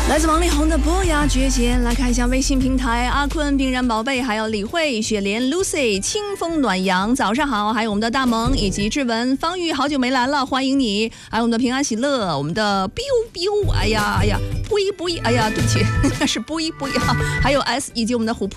来自王力宏的《伯牙绝弦》，来看一下微信平台，阿坤、冰然宝贝，还有李慧、雪莲、Lucy、清风暖阳，早上好！还有我们的大萌以及志文、方玉，好久没来了，欢迎你！还有我们的平安喜乐，我们的 biu biu， 哎呀，不一，哎呀，对不起，是不一啊！还有 S 以及我们的琥珀。